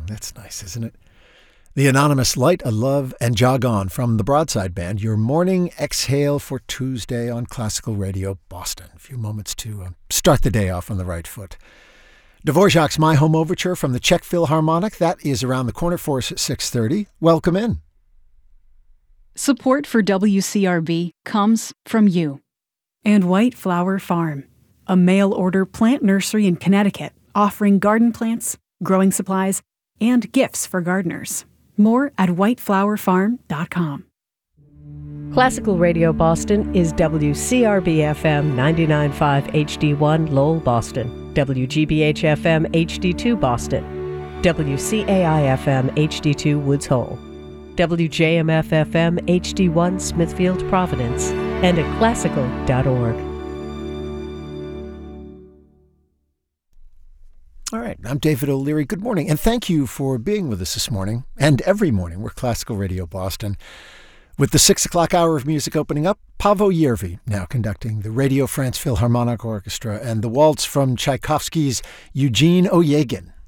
That's nice, isn't it? The Anonymous Light a Love and Jog On from the Broadside Band, your morning exhale for Tuesday on Classical Radio Boston. A few moments to start the day off on the right foot. Dvorak's My Home Overture from the Czech Philharmonic. That is around the corner for us at 6:30. Welcome in. Support for WCRB comes from you. And White Flower Farm, a mail-order plant nursery in Connecticut, offering garden plants, growing supplies, and gifts for gardeners. More at whiteflowerfarm.com. Classical Radio Boston is WCRB-FM 99.5 HD1 Lowell, Boston, WGBH-FM HD2 Boston, WCAI-FM HD2 Woods Hole, WJMF-FM HD1 Smithfield, Providence, and at classical.org. All right, I'm David O'Leary. Good morning, and thank you for being with us this morning and every morning. We're Classical Radio Boston. With the 6 o'clock hour of music opening up, Paavo Järvi now conducting the Radio France Philharmonic Orchestra and the waltz from Tchaikovsky's Eugene Onegin.